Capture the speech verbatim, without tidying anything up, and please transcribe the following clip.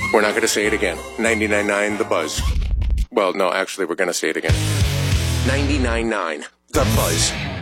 We're not going to say it again. ninety-nine point nine The Buzz. Well, no, actually, we're going to say it again. ninety-nine point nine The Buzz.